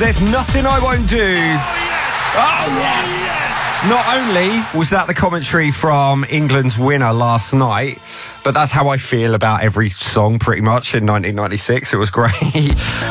There's Nothing I Won't Do. Oh, yes. Not only was that the commentary from England's winner last night, but that's how I feel about every song pretty much in 1996. It was great.